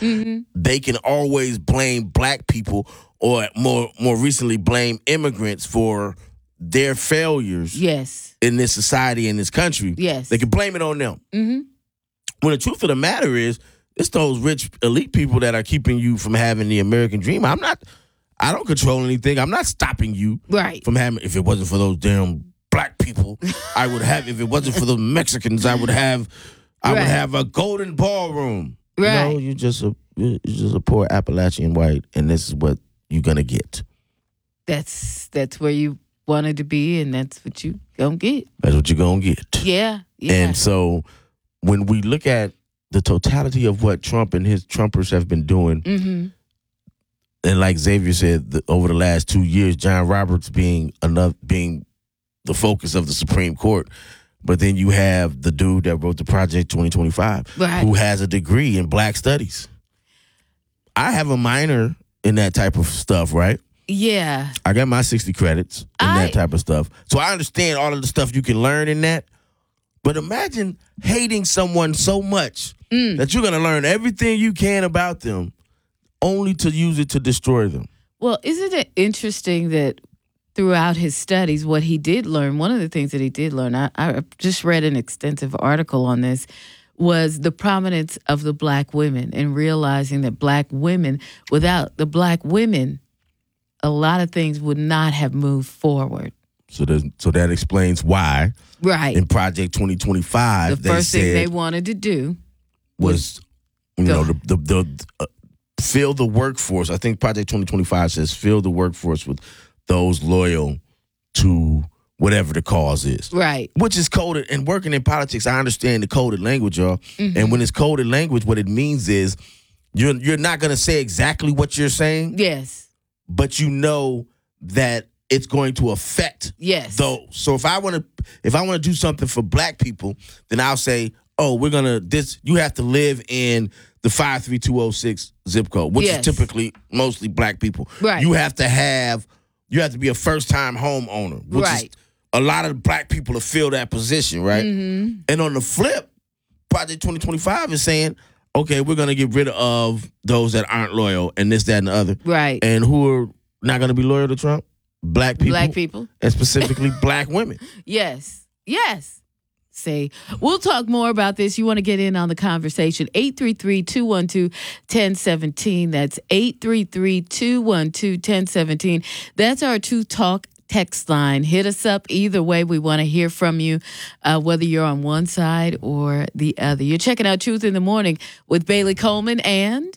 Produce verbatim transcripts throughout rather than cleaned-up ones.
mm-hmm. they can always blame black people or more more recently blame immigrants for their failures yes. in this society, in this country. Yes. They can blame it on them. Mm-hmm. When the truth of the matter is, it's those rich elite people that are keeping you from having the American dream. I'm not, I don't control anything. I'm not stopping you right. from having, if it wasn't for those damn black people, I would have, if it wasn't for the Mexicans, I would have, I right. would have a golden ballroom. Right. No, you're just a, you're just a poor Appalachian white, and this is what you're going to get. That's, that's where you wanted to be, and that's what you gonna get. That's what you're going to get. Yeah, yeah. And so when we look at the totality of what Trump and his Trumpers have been doing, mm-hmm. and like Xavier said, the, over the last two years, John Roberts being enough being the focus of the Supreme Court, but then you have the dude that wrote the Project twenty twenty-five, right. who has a degree in Black Studies. I have a minor in that type of stuff, right? Yeah. I got my sixty credits in I, that type of stuff. So I understand all of the stuff you can learn in that. But imagine hating someone so much mm. that you're going to learn everything you can about them only to use it to destroy them. Well, isn't it interesting that throughout his studies, what he did learn, one of the things that he did learn, I, I just read an extensive article on this, was the prominence of the black women and realizing that black women, without the black women, a lot of things would not have moved forward. So, so that explains why, right? In Project twenty twenty-five, the first they thing they wanted to do was, you know, the the, the uh, fill the workforce. I think Project twenty twenty-five says fill the workforce with those loyal to whatever the cause is, right? Which is coded. And working in politics, I understand the coded language, y'all. Mm-hmm. And when it's coded language, what it means is you're you're not going to say exactly what you're saying, yes, but you know that it's going to affect yes. those. So if I want to, if I want to do something for black people, then I'll say, oh, we're gonna this. You have to live in the five three two oh six zip code, which yes. is typically mostly black people. Right. You have to have, you have to be a first time homeowner, which right. is a lot of black people to fill that position, right? Mm-hmm. And on the flip, Project twenty twenty-five is saying, okay, we're gonna get rid of those that aren't loyal and this, that, and the other, right? And who are not gonna be loyal to Trump. Black people. Black people. And specifically black women. Yes. Yes. See, we'll talk more about this. You want to get in on the conversation. eight three three, two one two, one oh one seven. That's eight three three, two one two, one oh one seven. That's our two talk text line. Hit us up either way. We want to hear from you, uh, whether you're on one side or the other. You're checking out Truth in the Morning with Bailey Coleman and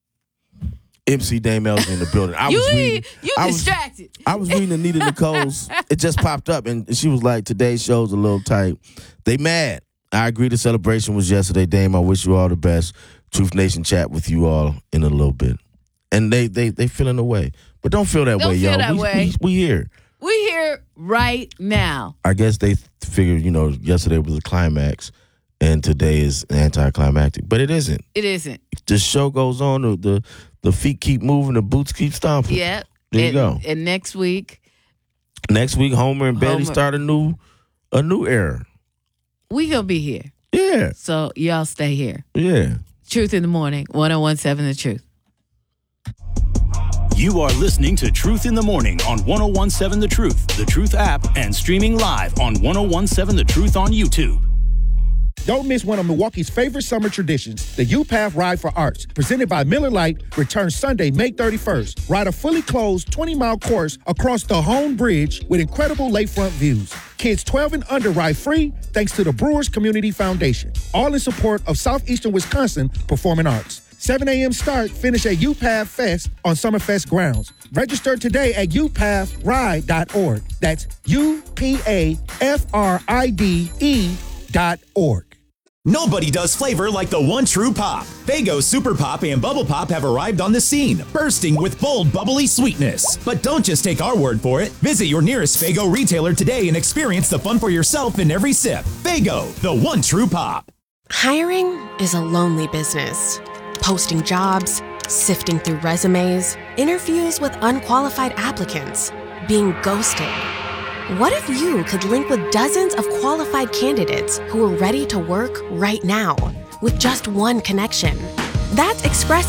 M C Damel's in the building. I you was reading, you I distracted. Was, I was reading Anita Nicole's. It just popped up, and she was like, today's show's a little tight. They mad. I agree the celebration was yesterday, Dame. I wish you all the best. Truth Nation chat with you all in a little bit. And they they they feeling the way. But don't feel that don't way, feel y'all. That we, way. We, we here. We here right now. I guess they figured, you know, yesterday was a climax, and today is anticlimactic. But it isn't. It isn't. The show goes on. The, the The feet keep moving, the boots keep stomping. Yeah. There and, you go. And next week. Next week, Homer and Betty Homer. start a new a new era. We gonna be here. Yeah. So y'all stay here. Yeah. Truth in the Morning, one oh one seven The Truth. You are listening to Truth in the Morning on one oh one seven The Truth, The Truth app, and streaming live on ten seventeen The Truth on YouTube. Don't miss one of Milwaukee's favorite summer traditions, the U-Path Ride for Arts, presented by Miller Lite, returns Sunday, May thirty-first. Ride a fully closed twenty-mile course across the Hone Bridge with incredible lakefront views. Kids twelve and under ride free thanks to the Brewers Community Foundation. All in support of Southeastern Wisconsin Performing Arts. seven a.m. start, finish at U-Path Fest on Summerfest grounds. Register today at u path ride dot org. That's U P A F R I D E dot org. Nobody does flavor like the one true pop. Faygo Super Pop and Bubble Pop have arrived on the scene, bursting with bold, bubbly sweetness. But don't just take our word for it. Visit your nearest Faygo retailer today and experience the fun for yourself in every sip. Faygo, the one true pop. Hiring is a lonely business. Posting jobs, sifting through resumes, interviews with unqualified applicants, being ghosted. What if you could link with dozens of qualified candidates who are ready to work right now with just one connection? That's Express